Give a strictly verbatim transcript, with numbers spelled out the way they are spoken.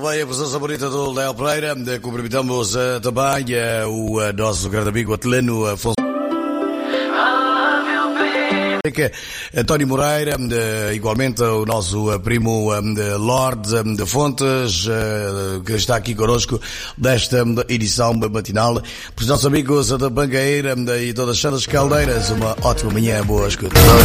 bem a presença bonita do Léo Pereira. Cumprimentamos uh, também uh, o uh, nosso grande amigo Atlano Afonso. António Moreira, igualmente o nosso primo Lorde de Fontes, que está aqui connosco desta edição matinal. Para os nossos amigos da Bangueira e todas as Santas Caldeiras, uma ótima manhã, boa escuta.